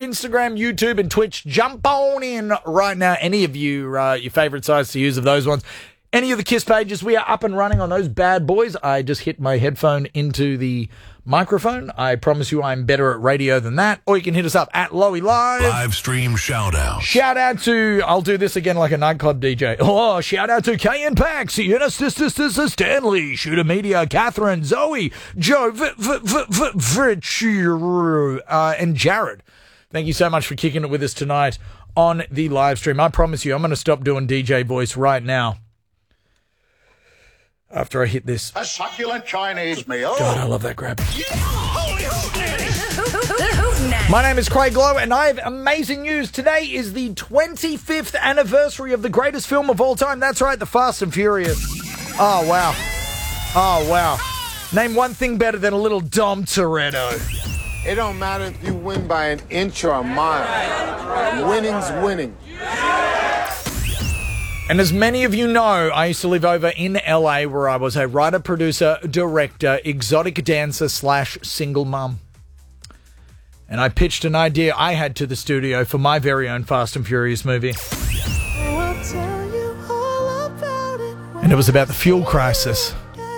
Instagram, YouTube, and Twitch. Jump on in right now. Any of you, your favourite sites to use of those ones. Any of the KISS pages, we are up and running on those bad boys. I just hit my headphone into the microphone. I promise you I'm better at radio than that. Or you can hit us up at Lowy Live. Live stream shout out. Shout out to, I'll do this again like a nightclub DJ. Oh, shout out to KN Pax, Stanley, Shooter Media, Catherine, Zoe, Joe, and Jared. Thank you so much for kicking it with us tonight on the live stream. I promise you, I'm going to stop doing DJ voice right now. After I hit this. A succulent Chinese meal. God, I love that grab. My name is Craig Lowe, and I have amazing news. Today is the 25th anniversary of the greatest film of all time. That's right, The Fast and Furious. Oh, wow. Oh, wow. Name one thing better than a little Dom Toretto. It don't matter if you win by an inch or a mile. Winning's winning. And as many of you know, I used to live over in LA where I was a writer, producer, director, exotic dancer / single mum. And I pitched an idea I had to the studio for my very own Fast and Furious movie. And it was about the fuel crisis.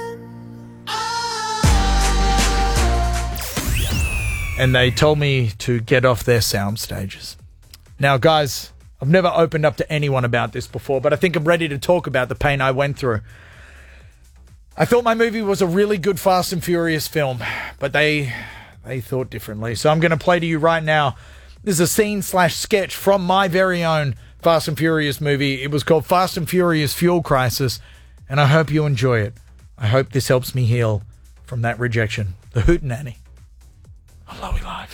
And they told me to get off their sound stages. Now, guys, I've never opened up to anyone about this before, but I think I'm ready to talk about the pain I went through. I thought my movie was a really good Fast and Furious film, but they thought differently. So I'm going to play to you right now. This is a scene / sketch from my very own Fast and Furious movie. It was called Fast and Furious Fuel Crisis, and I hope you enjoy it. I hope this helps me heal from that rejection. The Hootenanny. On Lowy Live.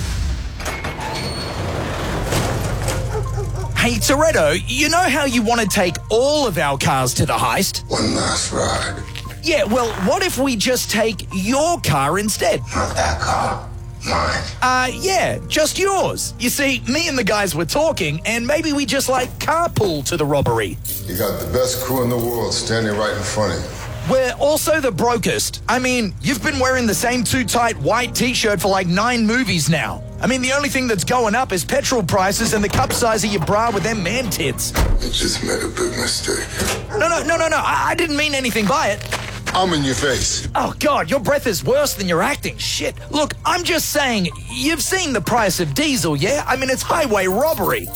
Hey, Toretto, you know how you want to take all of our cars to the heist? One last ride. Yeah, well, what if we just take your car instead? Not that car. Mine. Yeah, just yours. You see, me and the guys were talking, and maybe we just, carpool to the robbery. You got the best crew in the world standing right in front of you. We're also the brokest. I mean, you've been wearing the same too-tight white T-shirt for 9 movies now. I mean, the only thing that's going up is petrol prices and the cup size of your bra with them man tits. You just made a big mistake. No. I didn't mean anything by it. I'm in your face. Oh, God, your breath is worse than your acting. Shit. Look, I'm just saying, you've seen the price of diesel, yeah? I mean, it's highway robbery.